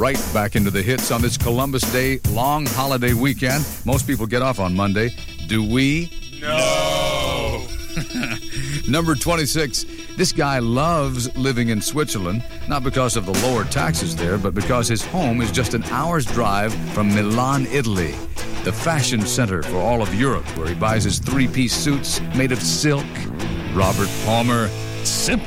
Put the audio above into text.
right back into the hits on this Columbus Day long holiday weekend. Most people get off on Monday. Do we? No. Number 26. This guy loves living in Switzerland, not because of the lower taxes there, but because his home is just an hour's drive from Milan, Italy, the fashion center for all of Europe, where he buys his three-piece suits made of silk. Robert Palmer. Simple.